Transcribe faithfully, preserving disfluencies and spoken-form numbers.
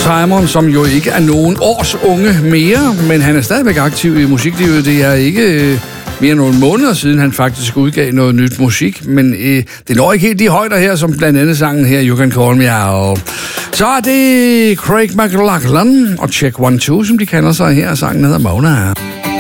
Simon, som jo ikke er nogen års unge mere, men han er stadigvæk aktiv i musiklivet. Det er ikke øh, mere end nogle måneder siden, han faktisk udgav noget nyt musik, men øh, det når ikke helt de højder her, som blandt andet sangen her, You Can Call Me Out. Så er det Craig McLachlan og Check One Two, som de kalder sig her, sangen hedder Mona.